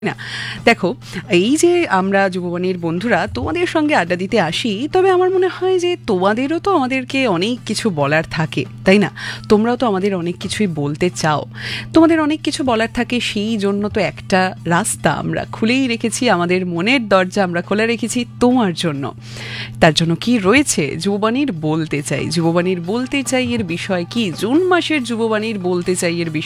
না। দেখো, এই যে আমরা যুববাণীর বন্ধুরা তোমাদের সঙ্গে আড্ডা দিতে আসি, তবে আমার মনে হয় যে তোমাদেরও তো আমাদেরকে অনেক কিছু বলার থাকে, তাই না? তোমরাও তো আমাদের অনেক কিছুই বলতে চাও, তোমাদের অনেক কিছু বলার থাকে, সেই জন্য তো একটা রাস্তা আমরা খুলেই রেখেছি, আমাদের মনের দরজা আমরা খোলা রেখেছি তোমার জন্য। তার জন্য কি রয়েছে? যুববাণীর বলতে চাই, যুববাণীর বলতে চাই এর বিষয় কি? জুন মাসের যুববাণীর বলতে চাই এর বিষয়